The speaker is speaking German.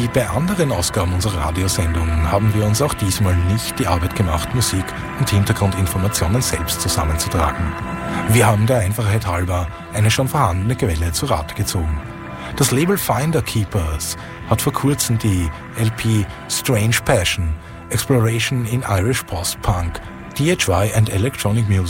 Wie bei anderen Ausgaben unserer Radiosendung haben wir uns auch diesmal nicht die Arbeit gemacht, Musik und Hintergrundinformationen selbst zusammenzutragen. Wir haben der Einfachheit halber eine schon vorhandene Quelle zu Rate gezogen. Das Label Finder Keepers hat vor kurzem die LP Strange Passion, Exploration in Irish Post-Punk, DIY and Electronic Music